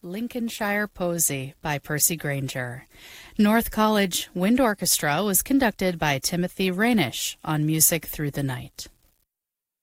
Lincolnshire Posy by Percy Grainger. North College Wind Orchestra was conducted by Timothy Rainish on Music Through the Night.